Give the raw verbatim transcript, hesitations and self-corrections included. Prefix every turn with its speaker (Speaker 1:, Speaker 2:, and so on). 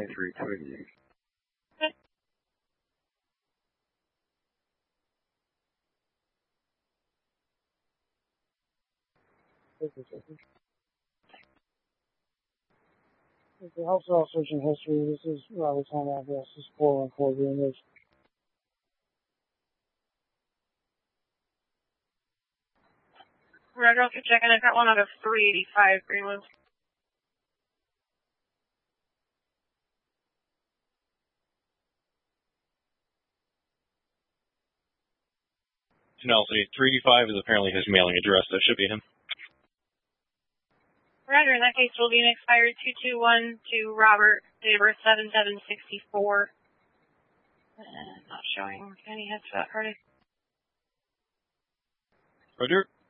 Speaker 1: twenty-three twenty.
Speaker 2: Okay.
Speaker 3: The house all searching history. This is Robert's home address. This is four one four Greenridge.
Speaker 2: Roger, for checking. I've got one out of three eighty-five Greenwood.
Speaker 4: Nelson, three eighty-five is apparently his mailing address. That should be him.
Speaker 2: Roger, in that case, will be an expired two two one to Robert, date of birth seven seven sixty-four. Uh, not showing any heads for that party.
Speaker 4: Roger.